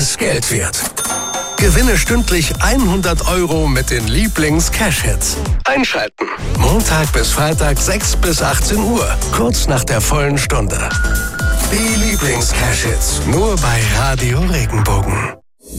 es Geld wert. Gewinne stündlich 100 € mit den Lieblings-Cash-Hits. Einschalten. Montag bis Freitag 6 bis 18 Uhr. Kurz nach der vollen Stunde. Die Lieblings-Cash-Hits. Nur bei Radio Regenbogen.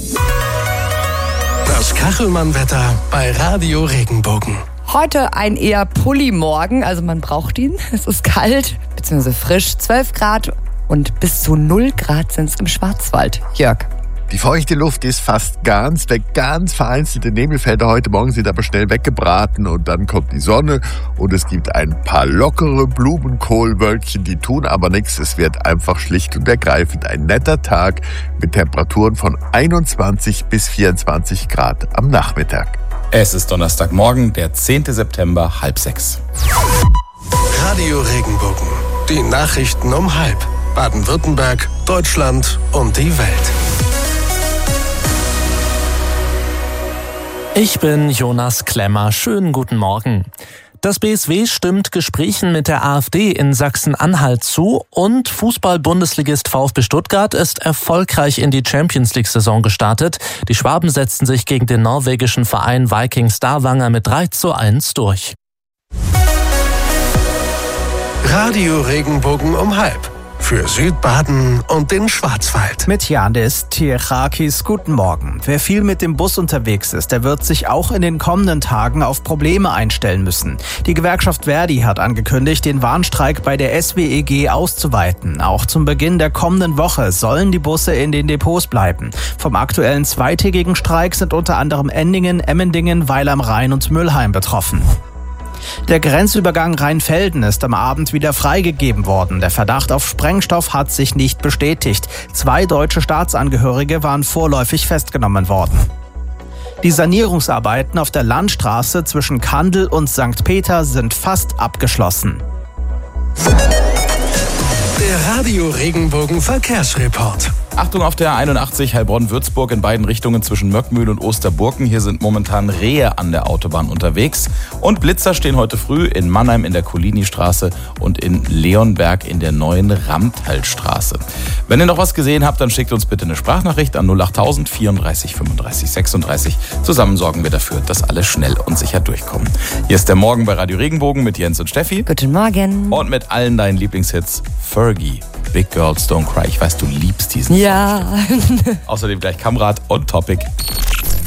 Das Kachelmann-Wetter bei Radio Regenbogen. Heute ein eher Pulli-Morgen, also man braucht ihn. Es ist kalt bzw. frisch, 12 Grad und bis zu 0 Grad sind es im Schwarzwald. Jörg. Die feuchte Luft ist fast ganz weg, ganz vereinzelte Nebelfelder heute Morgen sind aber schnell weggebraten und dann kommt die Sonne und es gibt ein paar lockere Blumenkohlwölkchen, die tun aber nichts. Es wird einfach schlicht und ergreifend ein netter Tag mit Temperaturen von 21 bis 24 Grad am Nachmittag. Es ist Donnerstagmorgen, der 10. September, 5:30. Radio Regenbogen. Die Nachrichten um 5. Baden-Württemberg, Deutschland und die Welt. Ich bin Jonas Klemmer. Schönen guten Morgen. Das BSW stimmt Gesprächen mit der AfD in Sachsen-Anhalt zu und Fußball-Bundesligist VfB Stuttgart ist erfolgreich in die Champions-League-Saison gestartet. Die Schwaben setzten sich gegen den norwegischen Verein Viking Stavanger mit 3:1 durch. Radio Regenbogen um 5. Für Südbaden und den Schwarzwald. Mit Janis Tierchakis, guten Morgen. Wer viel mit dem Bus unterwegs ist, der wird sich auch in den kommenden Tagen auf Probleme einstellen müssen. Die Gewerkschaft Verdi hat angekündigt, den Warnstreik bei der SWEG auszuweiten. Auch zum Beginn der kommenden Woche sollen die Busse in den Depots bleiben. Vom aktuellen zweitägigen Streik sind unter anderem Endingen, Emmendingen, Weil am Rhein und Mülheim betroffen. Der Grenzübergang Rheinfelden ist am Abend wieder freigegeben worden. Der Verdacht auf Sprengstoff hat sich nicht bestätigt. 2 deutsche Staatsangehörige waren vorläufig festgenommen worden. Die Sanierungsarbeiten auf der Landstraße zwischen Kandel und St. Peter sind fast abgeschlossen. Der Radio Regenbogen Verkehrsreport. Achtung auf der 81 Heilbronn-Würzburg in beiden Richtungen zwischen Möckmühl und Osterburken. Hier sind momentan Rehe an der Autobahn unterwegs. Und Blitzer stehen heute früh in Mannheim in der Collini-Straße und in Leonberg in der neuen Ramtalstraße. Wenn ihr noch was gesehen habt, dann schickt uns bitte eine Sprachnachricht an 08000 34 35 36. Zusammen sorgen wir dafür, dass alle schnell und sicher durchkommen. Hier ist der Morgen bei Radio Regenbogen mit Jens und Steffi. Guten Morgen. Und mit allen deinen Lieblingshits. Fergie, Big Girls Don't Cry. Ich weiß, du liebst diesen Ja. Song. Außerdem gleich Kamrat und Topic.